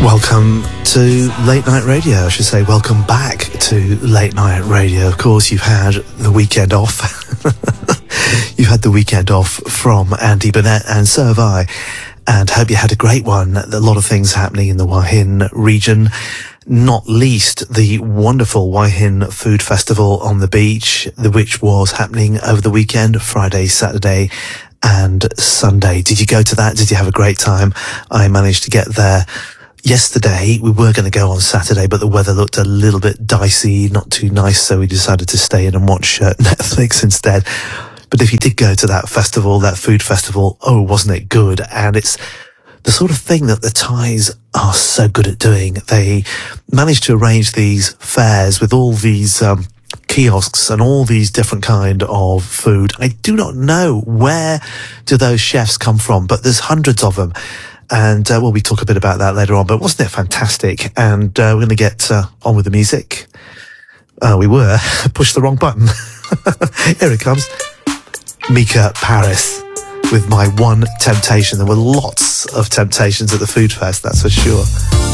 Welcome to Late Night Radio. I should say welcome back to Late Night Radio. Of course, you've had the weekend off. You've had the weekend off from Andy Burnett, and so have I. And hope you had a great one. A lot of things happening in the Wahin region, not least the wonderful Wahin Food Festival on the beach, which was happening over the weekend, Friday, Saturday, and Sunday. Did you go to that? Did you have a great time? I managed to get there yesterday. We were going to go on Saturday, but the weather looked a little bit dicey, not too nice, so we decided to stay in and watch Netflix instead. But if you did go to that festival, that food festival, oh, wasn't it good? And it's the sort of thing that the Thais are so good at doing. They managed to arrange these fairs with all these kiosks and all these different kind of food. I do not know where do those chefs come from, but there's hundreds of them. And, well, we talk a bit about that later on, but wasn't it fantastic? And, we're going to get on with the music. We were. Pushed the wrong button. Here it comes. Mika Paris with My One Temptation. There were lots of temptations at the food fest, that's for sure.